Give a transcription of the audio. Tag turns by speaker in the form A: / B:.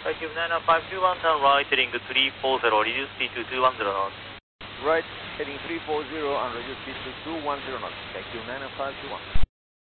A: Cube 9521, turn right, heading 340, reduce speed to 210 knots.
B: Right, heading 340 and reduce speed to 210 knots. Cube 9521.